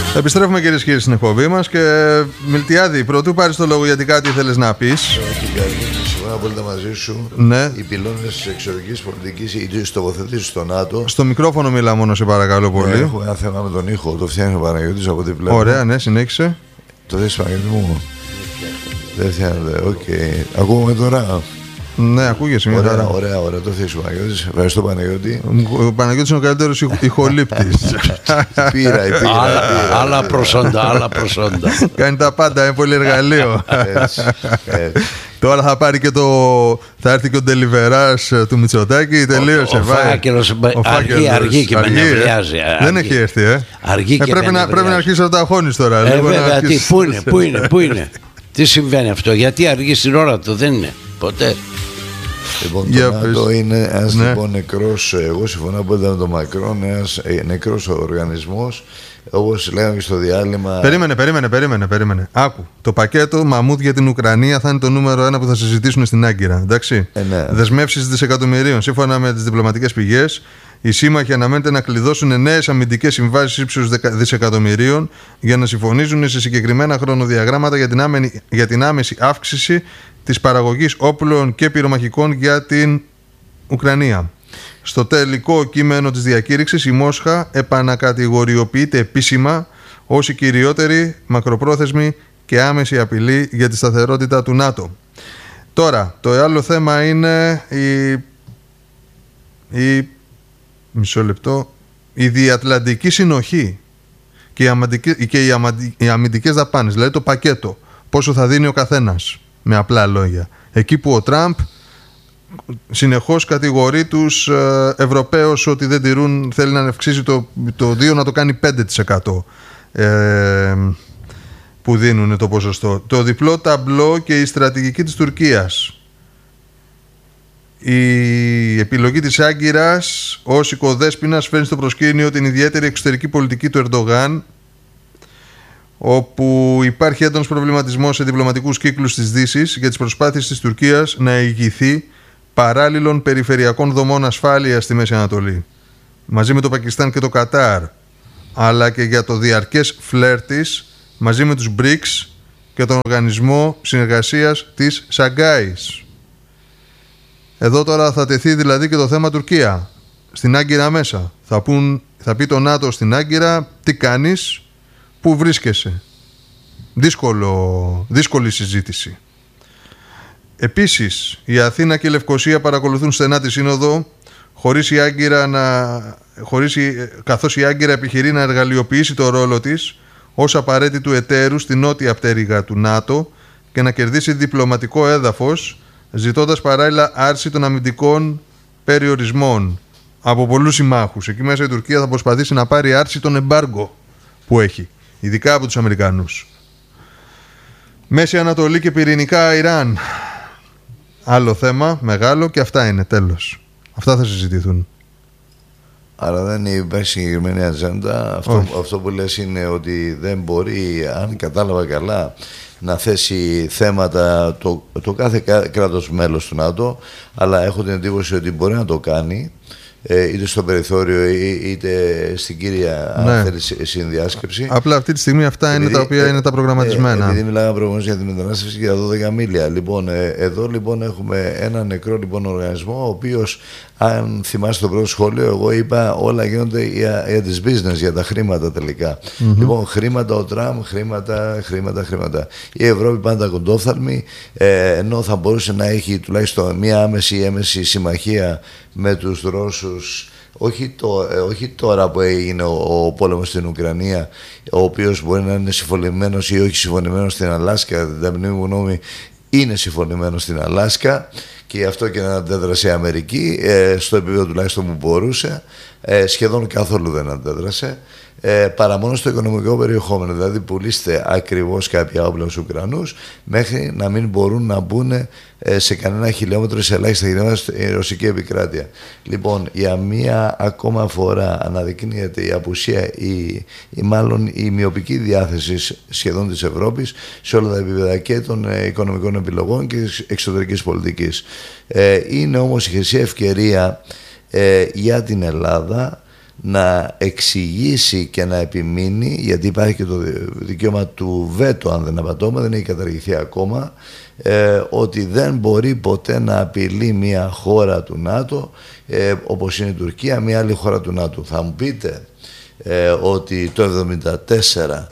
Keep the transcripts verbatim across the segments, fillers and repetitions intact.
Επιστρέφουμε κυρίες και κύριοι στην εκπομπή μας και Μιλτιάδη, πρωτού πάρεις το λόγο γιατί κάτι ήθελες να πεις. Συμφωνώ απόλυτα μαζί σου. Ναι. Οι πυλώνες της εξωτερικής πολιτικής, οι τοποθετήσεις στο ΝΑΤΟ. Στο μικρόφωνο μιλά μόνο, σε παρακαλώ πολύ. Ναι, έχω ένα θέμα με τον ήχο, το φτιάχνει ο Παναγιώτης από ό,τι βλέπω. Ωραία, ναι, συνέχισε. Το δες Παναγιώτη μου. Δεν φτιάχνεται, οκ. Okay. Ακούγομαι τώρα. Ναι, ακούγεσαι μια ωραία, χαρά. ωραία, ωραία, το θες ο Παναγιώτης. Ευχαριστώ Παναγιώτη. Ο Παναγιώτης είναι ο καλύτερος ηχολήπτης. Πήρα, πήρα. Άλλα προσόντα, άλλα προσόντα. Κάνει τα πάντα, είναι πολύ εργαλείο. Έτσι, έτσι. Τώρα θα πάρει και το. Θα έρθει και ο ντελιβεράς του Μητσοτάκη. Τελείωσε. Ο Φάκελος αργεί, αργεί και με νευριάζει. Δεν έχει έρθει, ε. Αργεί και πρέπει, να, πρέπει να αρχίσει να τα αγχώνεις τώρα. Ε, λίγο βέβαια, να αρχίσεις... τι, πού είναι, πού είναι, πού είναι. Τι συμβαίνει αυτό, γιατί αργεί στην ώρα του, δεν είναι ποτέ. Λοιπόν, Για το ΝΑΤΟ είναι ένας ναι. λοιπόν νεκρός, εγώ συμφωνώ απόλυτα με τον Μακρόν, ένας νεκρός οργανισμός, όπως λέγαμε και στο διάλειμμα. Περίμενε, περίμενε, περίμενε, περίμενε. Άκου. Το πακέτο Μαμούτ για την Ουκρανία θα είναι το νούμερο ένα που θα συζητήσουν στην Άγκυρα. Εντάξει. Ε, ναι. Δεσμεύσεις δισεκατομμυρίων. Σύμφωνα με τις διπλωματικές πηγές, οι σύμμαχοι αναμένεται να κλειδώσουν νέες αμυντικές συμβάσεις ύψους δισεκατομμυρίων για να συμφωνήσουν σε συγκεκριμένα χρονοδιαγράμματα για την, άμενη, για την άμεση αύξηση της παραγωγής όπλων και πυρομαχικών για την Ουκρανία. Στο τελικό κείμενο της διακήρυξης, η Μόσχα επανακατηγοριοποιείται επίσημα ως η κυριότερη, μακροπρόθεσμη και άμεση απειλή για τη σταθερότητα του ΝΑΤΟ. Τώρα, το άλλο θέμα είναι η, η, μισό λεπτό, η διατλαντική συνοχή και οι, αμυντικές, και οι, αμαντι, οι αμυντικές δαπάνες, δηλαδή το πακέτο, πόσο θα δίνει ο καθένας, με απλά λόγια. Εκεί που ο Τραμπ συνεχώς κατηγορεί τους ε, Ευρωπαίους ότι δεν τηρούν, θέλει να αυξήσει το, το δύο να το κάνει πέντε τοις εκατό ε, που δίνουν το ποσοστό. Το διπλό ταμπλό και η στρατηγική της Τουρκίας. Η επιλογή της Άγκυρας ως οικοδέσποινας φέρνει στο προσκήνιο την ιδιαίτερη εξωτερική πολιτική του Ερντογάν, όπου υπάρχει έντονος προβληματισμός σε διπλωματικούς κύκλους της Δύσης για τις προσπάθειες της Τουρκίας να ηγηθεί παράλληλων περιφερειακών δομών ασφάλειας στη Μέση Ανατολή, μαζί με το Πακιστάν και το Κατάρ, αλλά και για το διαρκές φλερ της μαζί με τους μπρικς και τον Οργανισμό Συνεργασίας της Σαγκάης. Εδώ τώρα θα τεθεί δηλαδή και το θέμα Τουρκία στην Άγκυρα μέσα. Θα, πουν, θα πει το ΝΑΤΟ στην Άγκυρα τι κάνεις, πού βρίσκεσαι. Δύσκολο, δύσκολη συζήτηση. Επίσης, η Αθήνα και η Λευκοσία παρακολουθούν στενά τη σύνοδο, χωρίς η Άγκυρα να, χωρίς η, καθώς η Άγκυρα επιχειρεί να εργαλειοποιήσει το ρόλο της ως απαραίτητου εταίρου στη νότια πτέρυγα του ΝΑΤΟ και να κερδίσει διπλωματικό έδαφος, ζητώντας παράλληλα άρση των αμυντικών περιορισμών από πολλούς συμμάχους. Εκεί μέσα η Τουρκία θα προσπαθήσει να πάρει άρση των εμπάργκο που έχει, ειδικά από τους Αμερικανούς. Μέση Ανατολή και πυρηνικά Ιράν. Άλλο θέμα, μεγάλο, και αυτά είναι, τέλος. Αυτά θα συζητηθούν. Άρα δεν υπάρχει συγκεκριμένη ατζέντα. Αυτό, αυτό που λες είναι ότι δεν μπορεί, αν κατάλαβα καλά, να θέσει θέματα το, το κάθε κράτος μέλος του ΝΑΤΟ, αλλά έχω την εντύπωση ότι μπορεί να το κάνει, είτε στο περιθώριο είτε στην κύρια ναι. συνδιάσκεψη. Απλά αυτή τη στιγμή αυτά επειδή, είναι τα οποία ε, είναι τα προγραμματισμένα. Ε, επειδή μιλάγαμε προηγουμένως για τη μετανάστευση και για δώδεκα μίλια. Λοιπόν, ε, εδώ λοιπόν έχουμε ένα νεκρό λοιπόν οργανισμό, ο οποίος, αν θυμάστε το πρώτο σχόλιο, εγώ είπα όλα γίνονται για, για τις business, για τα χρήματα τελικά. Mm-hmm. Λοιπόν, χρήματα ο Τραμπ, χρήματα, χρήματα, χρήματα. Η Ευρώπη πάντα κοντόφθαλμη, ε, ενώ θα μπορούσε να έχει τουλάχιστον μία άμεση ή έμεση συμμαχία με τους Ρώσους, όχι, το, ε, όχι τώρα που έγινε ο, ο πόλεμος στην Ουκρανία, ο οποίος μπορεί να είναι συμφωνημένος ή όχι συμφωνημένος στην Αλάσκα. την ταπεινή μου γνώμη είναι συμφωνημένος στην Αλάσκα και γι' αυτό και να αντέδρασε η Αμερική, ε, στο επίπεδο τουλάχιστον που μπορούσε, ε, σχεδόν καθόλου δεν αντέδρασε. Ε, παρά μόνο στο οικονομικό περιεχόμενο, δηλαδή πουλήστε ακριβώς κάποια όπλα στους Ουκρανούς μέχρι να μην μπορούν να μπουν ε, σε κανένα χιλιόμετρο, σε ελάχιστα χιλιόμετρα στη ρωσική επικράτεια. Λοιπόν, για μία ακόμα φορά αναδεικνύεται η απουσία ή, ή μάλλον η μειοπική διάθεση σχεδόν της Ευρώπης σε όλα τα επίπεδα και των ε, οικονομικών επιλογών και της εξωτερικής πολιτικής. Ε, είναι όμως η χρυσή ευκαιρία ε, για την Ελλάδα να εξηγήσει και να επιμείνει, γιατί υπάρχει και το δικαίωμα του βέτο, αν δεν απατώμε, δεν έχει καταργηθεί ακόμα, ε, ότι δεν μπορεί ποτέ να απειλεί μια χώρα του ΝΑΤΟ, ε, όπως είναι η Τουρκία, μια άλλη χώρα του ΝΑΤΟ. Θα μου πείτε ε, ότι το εβδομήντα τέσσερα,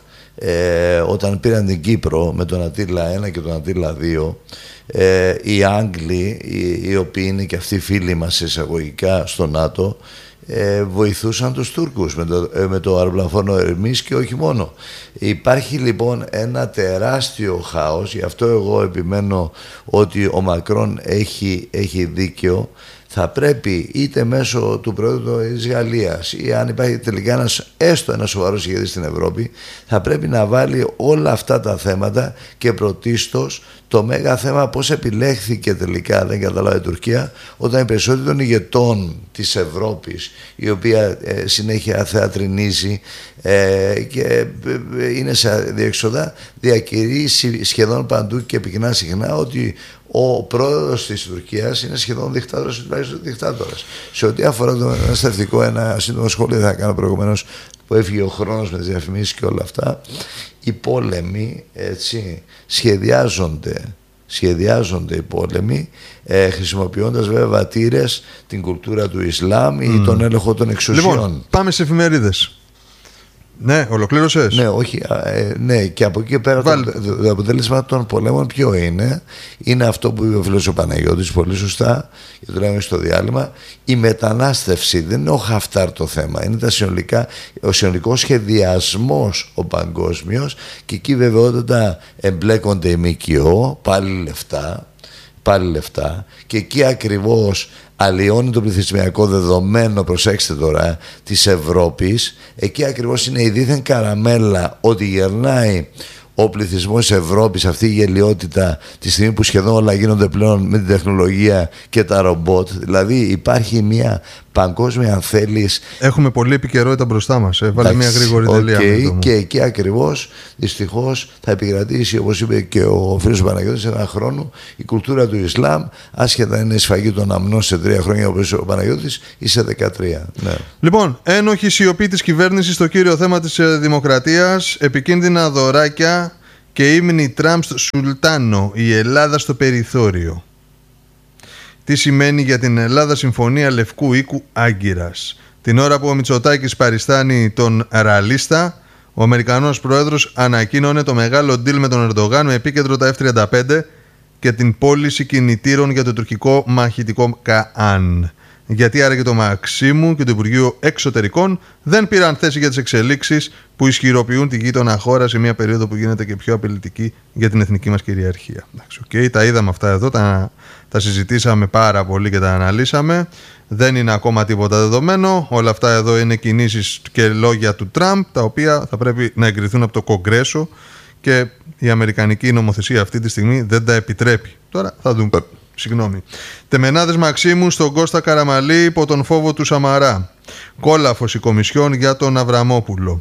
ε, όταν πήραν την Κύπρο με τον Ατήλα ένα και τον Ατήλα δύο, ε, οι Άγγλοι, οι, οι οποίοι είναι και αυτοί φίλοι μας εισαγωγικά στο ΝΑΤΟ, Ε, βοηθούσαν τους Τούρκους με το, ε, με το αεροπλαφόνο Ερμής και όχι μόνο. Υπάρχει λοιπόν ένα τεράστιο χάος, γι' αυτό εγώ επιμένω ότι ο Μακρόν έχει, έχει δίκαιο. Θα πρέπει είτε μέσω του πρόεδρου της Γαλλίας ή αν υπάρχει τελικά ένας, έστω ένας σοβαρός ηγέτης στην Ευρώπη, θα πρέπει να βάλει όλα αυτά τα θέματα και πρωτίστως το μέγα θέμα πώς επιλέχθηκε τελικά, δεν καταλάβει η Τουρκία, όταν οι περισσότεροι των ηγετών της Ευρώπης, η οποία ε, συνέχεια θεατρινίζει ε, και ε, είναι σε διεξοδά, διακηρύσει σχεδόν παντού και πυκνά συχνά ότι ο πρόεδρος της Τουρκίας είναι σχεδόν δικτάτορας, τουλάχιστον δικτάτορας. Σε ό,τι αφορά το μεταναστευτικό, ένα σύντομο σχόλιο θα κάνω προηγουμένως, που έφυγε ο χρόνος με τις διαφημίσεις και όλα αυτά. Οι πόλεμοι, έτσι, σχεδιάζονται, σχεδιάζονται οι πόλεμοι, ε, χρησιμοποιώντας βέβαια βατήρες, την κουλτούρα του Ισλάμ ή mm. τον έλεγχο των εξουσιών. Λοιπόν, πάμε σε εφημερίδες. Ναι, ολοκλήρωσες. Ναι, όχι, ε, ναι, και από εκεί και πέρα το, το αποτέλεσμα των πολέμων ποιο είναι? Είναι αυτό που είπε ο φίλος ο Παναγιώτης πολύ σωστά, και το λέμε στο διάλειμμα, η μετανάστευση. Δεν είναι ο Χαφτάρ το θέμα, είναι τα συνολικά, ο συνολικός σχεδιασμός ο παγκόσμιος, και εκεί βεβαιότητα εμπλέκονται οι ΜΚΟ, πάλι λεφτά, πάλι λεφτά, και εκεί ακριβώς αλλοιώνει το πληθυσμιακό δεδομένο, προσέξτε τώρα, της Ευρώπης. Εκεί ακριβώς είναι η δίθεν καραμέλα ότι γερνάει ο πληθυσμός της Ευρώπης, αυτή η γελιότητα, τη στιγμή που σχεδόν όλα γίνονται πλέον με την τεχνολογία και τα ρομπότ. Δηλαδή υπάρχει μια παγκόσμια, αν θέλεις... Έχουμε πολλή επικαιρότητα μπροστά μας. Ε. Βάλε μια γρήγορη τελεία. Okay, και εκεί ακριβώς, δυστυχώς, θα επικρατήσει, όπως είπε και ο φίλος Παναγιώτης, ένα χρόνο η κουλτούρα του Ισλάμ, άσχετα είναι σφαγή των αμνών σε τρία χρόνια, όπως είπε ο Παναγιώτης, ή σε δεκατρία. Ναι. Λοιπόν, ένοχη σιωπή της κυβέρνησης στο κύριο θέμα της δημοκρατίας, επικίνδυνα δωράκια και ύμνη Τραμπ στο Σουλτάνο, η Ελλάδα στο περιθώριο. Τι σημαίνει για την Ελλάδα συμφωνία Λευκού Οίκου Άγκυρας? Την ώρα που ο Μητσοτάκης παριστάνει τον ραλίστα, ο Αμερικανός πρόεδρος ανακοίνωνε το μεγάλο deal με τον Ερντογάν με επίκεντρο τα εφ τριάντα πέντε και την πώληση κινητήρων για το τουρκικό μαχητικό Καάν. Γιατί άραγε το Μαξίμου και το Υπουργείο Εξωτερικών δεν πήραν θέση για τις εξελίξεις που ισχυροποιούν τη γείτονα χώρα σε μια περίοδο που γίνεται και πιο απειλητική για την εθνική μας κυριαρχία. Okay, τα είδαμε αυτά εδώ, τα, τα συζητήσαμε πάρα πολύ και τα αναλύσαμε. Δεν είναι ακόμα τίποτα δεδομένο. Όλα αυτά εδώ είναι κινήσεις και λόγια του Τραμπ, τα οποία θα πρέπει να εγκριθούν από το Κογκρέσο και η αμερικανική νομοθεσία αυτή τη στιγμή δεν τα επιτρέπει. Τώρα θα δούμε. Συγγνώμη. Τεμενάδες Μαξίμου στον Κώστα Καραμαλή υπό τον φόβο του Σαμαρά. Κόλαφος η Κομισιόν για τον Αβραμόπουλο.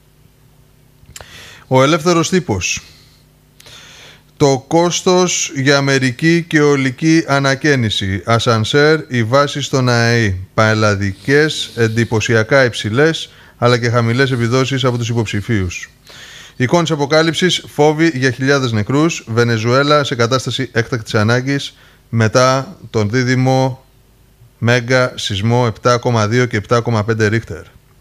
Ο ελεύθερος τύπος. Το κόστος για μερική και ολική ανακαίνιση. Ασανσέρ, οι βάσεις στον ΑΕΗ. Παελλαδικές, εντυπωσιακά υψηλές, αλλά και χαμηλές επιδόσεις από τους υποψηφίους. Εικόνες αποκάλυψης, φόβοι για χιλιάδες νεκρούς. Βενεζουέλα σε κατάσταση έκτακτης ανάγκης μετά τον δίδυμο μέγα σεισμό επτά κόμμα δύο και επτά κόμμα πέντε ρίχτερ.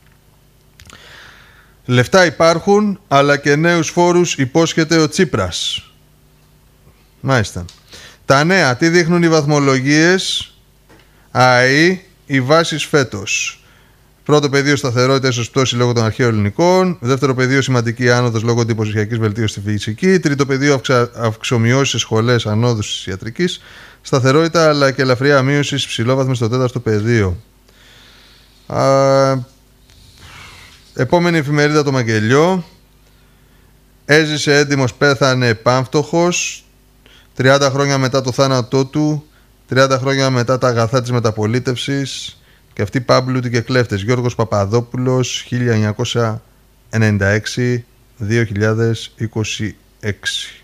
Λεφτά υπάρχουν, αλλά και νέους φόρους υπόσχεται ο Τσίπρας. Μάλιστα. Τα νέα, τι δείχνουν οι βαθμολογίες ΑΕΗ, οι βάσεις φέτος. Πρώτο πεδίο σταθερότητα ίσως πτώση λόγω των αρχαίων ελληνικών. Δεύτερο πεδίο σημαντική άνοδος λόγω εντυπωσιακής βελτίωσης στη φυσική. Τρίτο πεδίο αυξα... αυξομοιώσεις σε σχολές, ανόδους της ιατρικής. Σταθερότητα αλλά και ελαφριά μείωση ψηλόβαθμη στο τέταρτο πεδίο. Α... Επόμενη εφημερίδα το Μαγγελιό. Έζησε έντιμος, πέθανε επάμφτωχος. τριάντα χρόνια μετά το θάνατό του. τριάντα χρόνια μετά τα αγαθά της μεταπολίτευσης. Και αυτοί πάμπλουτοι και κλέφτες. Γιώργος Παπαδόπουλος, χίλια εννιακόσια ενενήντα έξι με δύο χιλιάδες είκοσι έξι.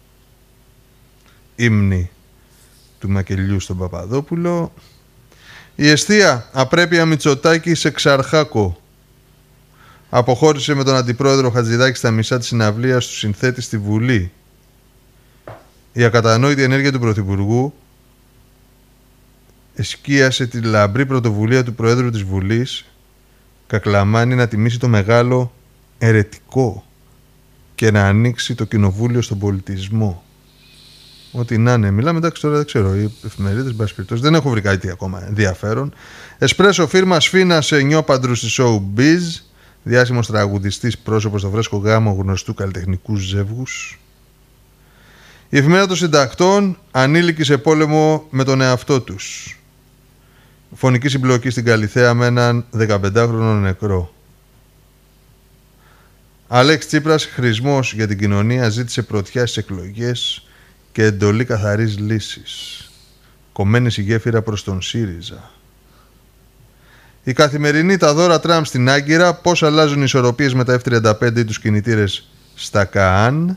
Ύμνη του μακελιού στον Παπαδόπουλο. Η εστία απρέπεια Μητσοτάκη σε Ξαρχάκο. Αποχώρησε με τον αντιπρόεδρο Χατζηδάκη στα μισά της συναυλίας του συνθέτη στη Βουλή. Η ακατανόητη ενέργεια του Πρωθυπουργού εσκίασε τη λαμπρή πρωτοβουλία του Προέδρου της Βουλής, Κακλαμάνη, να τιμήσει το μεγάλο ερετικό και να ανοίξει το κοινοβούλιο στον πολιτισμό. Ό,τι να είναι. Μιλάμε, εντάξει, τώρα δεν ξέρω. Οι εφημερίδες, μπας περιπτώσει, δεν έχω βρει κάτι ακόμα ενδιαφέρον. Εσπρέσο φίρμα σφίνα σε νιόπαντρου στη showbiz. Διάσημος τραγουδιστής, πρόσωπος στο φρέσκο γάμο γνωστού καλλιτεχνικού ζεύγους. Η εφημερίδα των συντακτών, ανήλικοι σε πόλεμο με τον εαυτό τους. Φωνική συμπλοκή στην Καλιθέα με έναν δεκαπεντάχρονο νεκρό. Αλέξη Τσίπρας, χρησμός για την κοινωνία, ζήτησε πρωτιά στις εκλογές και εντολή καθαρής λύσης. Κομμένης η γέφυρα προς τον ΣΥΡΙΖΑ. Η καθημερινή, τα δώρα Τραμπ στην Άγκυρα, πώς αλλάζουν οι ισορροπίες με τα εφ τριάντα πέντε ή τους κινητήρες στα ΚΑΑΝ.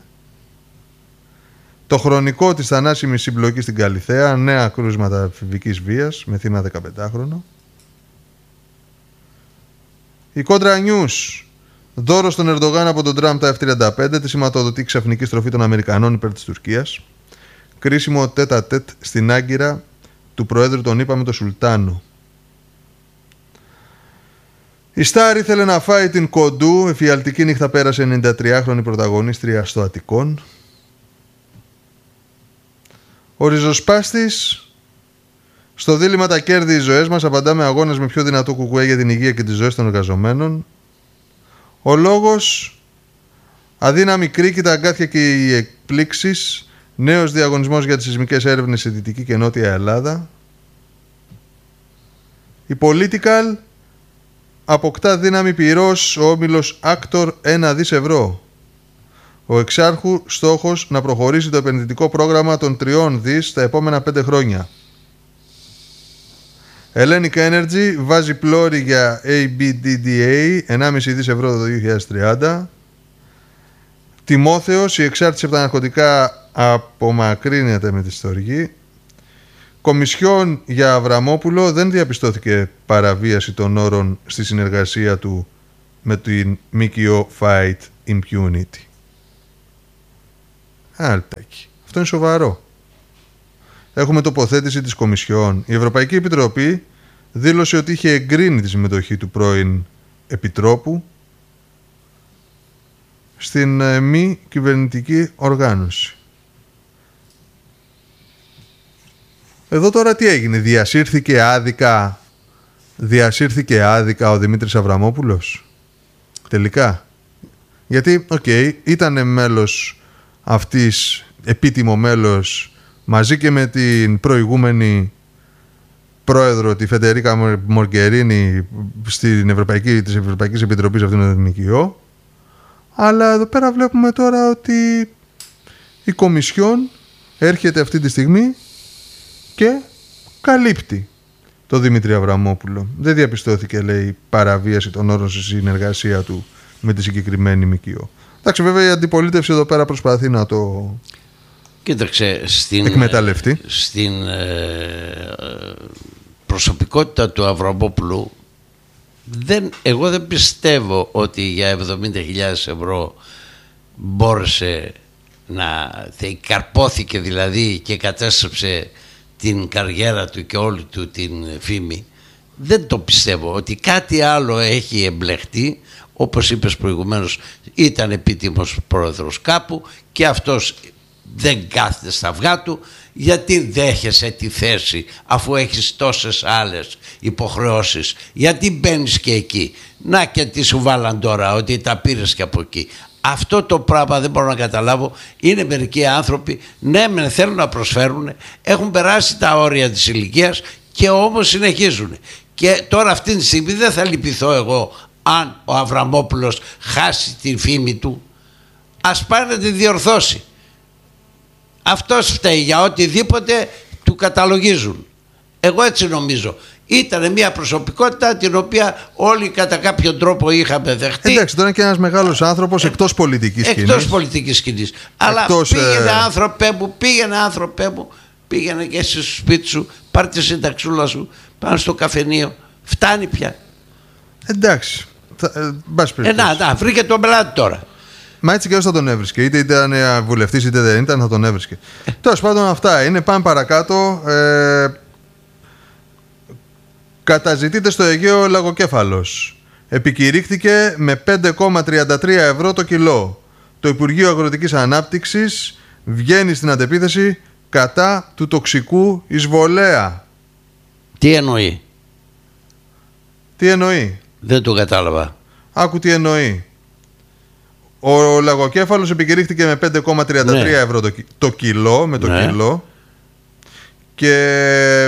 Το χρονικό της θανάσιμης συμπλοκής στην Καλιθέα, νέα κρούσματα φιβικής βίας με θύμα δεκαπεντάχρονο. Η Κόντρα Νιούς, δώρο στον Ερντογάν από τον Τραμπ τα εφ τριάντα πέντε, τη σηματοδοτεί ξαφνική στροφή των Αμερικανών υπέρ της Τουρκίας. Κρίσιμο τέτα τέτ στην Άγκυρα του Προέδρου των ΗΠΑ με τον Σουλτάνο. Η Στάρ ήθελε να φάει την Κοντού, εφιαλτική νύχτα πέρασε ενενηντατριάχρονη πρωταγωνίστρια στο Αττικόν. Ο ριζοσπάστης, στο δίλημμα τα κέρδη οι ζωές μας, απαντάμε αγώνας με πιο δυνατό κουκουέ για την υγεία και τις ζωές των εργαζομένων. Ο λόγος, αδύναμη κρίκη, τα αγκάθια και οι εκπλήξεις, νέος διαγωνισμός για τις σεισμικές έρευνες σε Δυτική και Νότια Ελλάδα. Η Political, αποκτά δύναμη πυρός ο όμιλος Actor ένα δις ευρώ. Ο εξάρχου στόχος να προχωρήσει το επενδυτικό πρόγραμμα των τριών δις τα επόμενα πέντε χρόνια. Hellenic Energy βάζει πλώρη για έι μπι ντι ντι έι ενάμιση δις ευρώ το δύο χιλιάδες τριάντα. Τιμόθεος, η εξάρτηση από τα ναρκωτικά απομακρύνεται με τη στοργή. Κομισιόν για Αβραμόπουλο, δεν διαπιστώθηκε παραβίαση των όρων στη συνεργασία του με την ΜΚΟ Fight Impunity. Άλτακι. Αυτό είναι σοβαρό. Έχουμε τοποθέτηση της Κομισιόν. Η Ευρωπαϊκή Επιτροπή δήλωσε ότι είχε εγκρίνει τη συμμετοχή του πρώην Επιτρόπου στην ε, μη κυβερνητική οργάνωση. Εδώ τώρα τι έγινε, διασύρθηκε άδικα, διασύρθηκε άδικα ο Δημήτρης Αβραμόπουλος, τελικά. Γιατί, οκ, okay, ήταν μέλος αυτής, επίτιμο μέλος, μαζί και με την προηγούμενη πρόεδρο, τη Φεντερίκα Μοργκερίνη, στην Ευρωπαϊκή, της Ευρωπαϊκής Επιτροπής αυτήν την ΜΚΟ. Αλλά εδώ πέρα βλέπουμε τώρα ότι η Κομισιόν έρχεται αυτή τη στιγμή και καλύπτει το Δημήτρη Αβραμόπουλο. Δεν διαπιστώθηκε, λέει, παραβίαση των όρων στη συνεργασία του με τη συγκεκριμένη ΜΚΟ. Εντάξει, βέβαια η αντιπολίτευση εδώ πέρα προσπαθεί να το Κοίταξε, στην, εκμεταλλευτεί. Στην ε, προσωπικότητα του Αβραμόπουλου, δεν, εγώ δεν πιστεύω ότι για εβδομήντα χιλιάδες ευρώ μπόρεσε να καρπόθηκε δηλαδή και κατέστρεψε την καριέρα του και όλη του την φήμη. Δεν το πιστεύω ότι κάτι άλλο έχει εμπλεχτεί. Όπως είπες προηγουμένως, ήταν επίτιμος πρόεδρος κάπου και αυτός δεν κάθεται στα αυγά του. Γιατί δέχεσαι τη θέση αφού έχεις τόσες άλλες υποχρεώσεις? Γιατί μπαίνεις και εκεί? Να και τι σου βάλαν τώρα, ότι τα πήρες και από εκεί. Αυτό το πράγμα δεν μπορώ να καταλάβω. Είναι μερικοί άνθρωποι, ναι μεν θέλουν να προσφέρουν, έχουν περάσει τα όρια της ηλικίας και όμως συνεχίζουν. Και τώρα αυτή τη στιγμή δεν θα λυπηθώ εγώ αν ο Αβραμόπουλος χάσει την φήμη του. Ας πάει να τη διορθώσει. Αυτός φταίει για οτιδήποτε του καταλογίζουν. Εγώ έτσι νομίζω. Ήταν μια προσωπικότητα την οποία όλοι κατά κάποιο τρόπο είχαμε δεχτεί. Εντάξει, τώρα είναι και ένας μεγάλος άνθρωπος ε, εκτός πολιτικής σκηνής. Εκτός πολιτικής σκηνής. Αλλά εκτός, πήγαινε ε... άνθρωπέ μου, πήγαινε άνθρωπέ μου Πήγαινε και εσύ στο σπίτι σου, πάρ' τη συνταξούλα σου, πάνω στο καφενείο. Φτάνει πια. Εντάξει. Ε, να, να, βρήκε τον πελάτη τώρα. Μα έτσι και όσο θα τον έβρισκε. Είτε ήταν βουλευτής είτε δεν ήταν, θα τον έβρισκε. Τέλος πάντων, αυτά είναι. Πάμε παρακάτω. Ε, καταζητείται στο Αιγαίο λαγοκέφαλος. Επικηρύχθηκε με πέντε κόμμα τριάντα τρία ευρώ το κιλό. Το Υπουργείο Αγροτικής Ανάπτυξης βγαίνει στην αντεπίθεση κατά του τοξικού εισβολέα. Τι εννοεί? Τι εννοεί? Δεν το κατάλαβα. Άκου τι εννοεί. Ο λαγοκέφαλος επικηρύχθηκε με πέντε κόμμα τριάντα τρία ναι. ευρώ το, το κιλό, με το ναι. κιλό. Και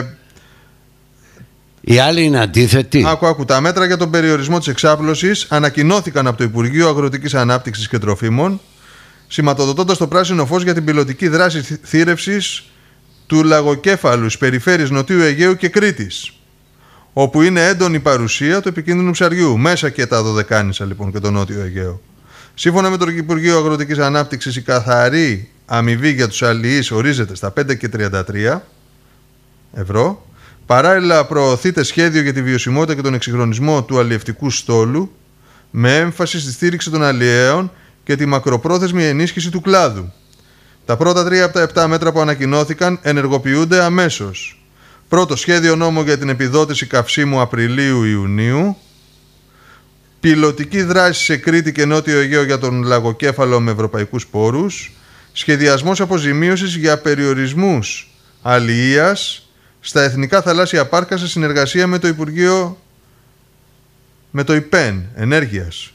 οι άλλοι είναι αντίθετοι. Άκου, άκου. Τα μέτρα για τον περιορισμό της εξάπλωσης ανακοινώθηκαν από το Υπουργείο Αγροτικής Ανάπτυξης και Τροφίμων, σηματοδοτώντας το πράσινο φως για την πιλωτική δράση θύρευσης του λαγοκέφαλου στις περιφέρειες Νοτιού Αιγαίου και Κρήτης, όπου είναι έντονη παρουσία του επικίνδυνου ψαριού, μέσα και τα Δωδεκάνησα λοιπόν και το Νότιο Αιγαίο. Σύμφωνα με το Υπουργείο Αγροτικής Ανάπτυξης, η καθαρή αμοιβή για τους αλληλείς ορίζεται στα πέντε κόμμα τριάντα τρία ευρώ. Παράλληλα, προωθείται σχέδιο για τη βιωσιμότητα και τον εξυγχρονισμό του αλλιευτικού στόλου, με έμφαση στη στήριξη των αλλιέων και τη μακροπρόθεσμη ενίσχυση του κλάδου. Τα πρώτα τρία από τα επτά μέτρα που ανακοινώθηκαν ενεργοποιούνται αμέσως. Πρώτο, σχέδιο νόμου για την επιδότηση καυσίμου Απριλίου-Ιουνίου. Πιλωτική δράση σε Κρήτη και Νότιο Αιγαίο για τον λαγοκέφαλο με ευρωπαϊκούς πόρους. Σχεδιασμός αποζημίωσης για περιορισμούς αλληλείας στα εθνικά θαλάσσια πάρκα σε συνεργασία με το Υπουργείο, με το ΙΠΕΝ Ενέργειας.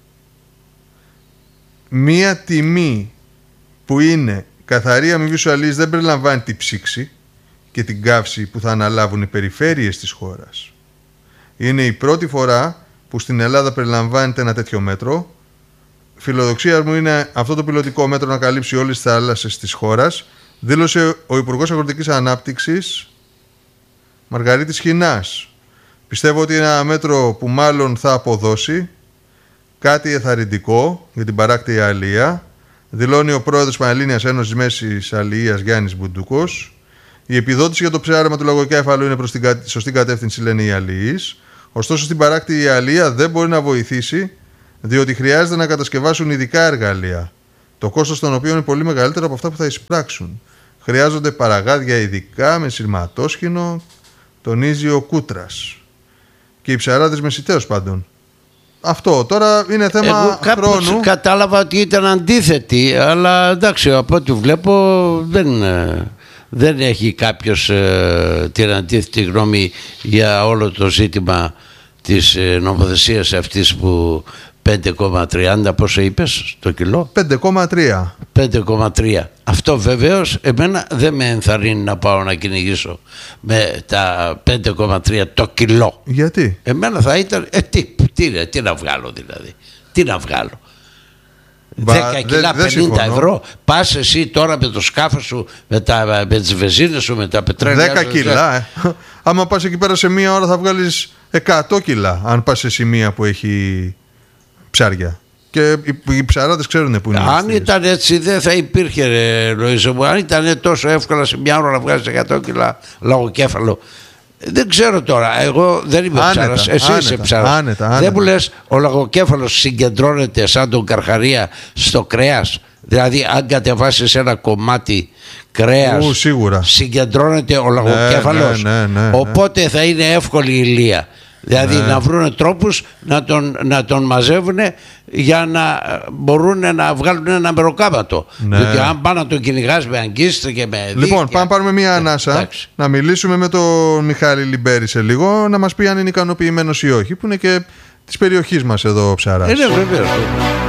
Μία τιμή που είναι καθαρή αμοιβή στους αλληλείς δεν περιλαμβάνει την ψήξη και την καύση που θα αναλάβουν οι περιφέρειες της χώρας. Είναι η πρώτη φορά που στην Ελλάδα περιλαμβάνεται ένα τέτοιο μέτρο. Φιλοδοξία μου είναι αυτό το πιλωτικό μέτρο να καλύψει όλες τις θάλασσες της χώρας, δήλωσε ο Υπουργός Αγροτικής Ανάπτυξης Μαργαρίτης Χινάς. Πιστεύω ότι είναι ένα μέτρο που μάλλον θα αποδώσει κάτι εθαρρυντικό για την παράκτεια αλληλεία, δηλώνει ο πρόεδρος Πανελλήνιας Ένωσης Μέσης Αλληλείας Γιάννης Μπουντούκος. Η επιδότηση για το ψάρεμα του λαγοκέφαλου είναι προς την σωστή κατεύθυνση, λένε οι αλληλείς. Ωστόσο, στην παράκτεια αλληλεία δεν μπορεί να βοηθήσει, διότι χρειάζεται να κατασκευάσουν ειδικά εργαλεία, το κόστος των οποίων είναι πολύ μεγαλύτερο από αυτά που θα εισπράξουν. Χρειάζονται παραγάδια ειδικά με σειρματόσχηνο, τονίζει ο Κούτρας. Και οι ψαράδες μεσητέως πάντων. Αυτό τώρα είναι θέμα Εγώ χρόνου. Εγώ κατάλαβα ότι ήταν αντίθετη, αλλά εντάξει, από ό,τι βλέπω δεν, δεν έχει κάποιος ε, την αντίθετη γνώμη για όλο το ζήτημα της ε, νομοθεσίας αυτής που πέντε κόμμα τριάντα πόσο είπες το κιλό? πέντε κόμμα τρία. πέντε κόμμα τρία. Αυτό βεβαίως εμένα δεν με ενθαρρύνει να πάω να κυνηγήσω με τα πέντε κόμμα τρία το κιλό. Γιατί? Εμένα θα ήταν ε, τι, τι, τι να βγάλω δηλαδή. Τι να βγάλω. Μπα, δέκα κιλά δε, πενήντα ευρώ. Πας εσύ τώρα με το σκάφο σου, με, τα, με τις βεζίνες σου, με τα πετρέλαια. δέκα κιλά ε. Άμα πας εκεί πέρα σε μία ώρα θα βγάλεις εκατό κιλά, αν πας σε σημεία που έχει ψάρια. Και οι ψαράδες ξέρουν που είναι. Αν ήταν έτσι δεν θα υπήρχε, ρε Λοΐζο μου. Αν ήταν τόσο εύκολα σε μια ώρα να βγάζεις εκατό κιλά λαγοκέφαλο. Δεν ξέρω τώρα. Εγώ δεν είμαι ψάρας. Εσύ άνετα, είσαι ψάρας. Άνετα, άνετα. Δεν μου λες ο λαγοκέφαλος συγκεντρώνεται σαν τον καρχαρία στο κρέας? Δηλαδή αν κατεβάσεις ένα κομμάτι κρέας, Ού, σίγουρα. συγκεντρώνεται ο λαγοκέφαλος. Ναι, ναι, ναι, ναι, Οπότε θα είναι εύκολη η ηλία. Δηλαδή ναι. να βρουν τρόπους να τον, να τον μαζεύουν για να μπορούν να βγάλουν ένα μεροκάματο. Ναι. Διότι αν πάνε να τον κυνηγάς με αγκίστρια και με δίχτυα. Λοιπόν, πάμε πάρουμε μια ανάσα. Εντάξει. Να μιλήσουμε με τον Μιχάλη Λιμπέρη σε λίγο, να μας πει αν είναι ικανοποιημένος ή όχι, που είναι και της περιοχής μας εδώ ο ψαράς. Είναι βεβαίως.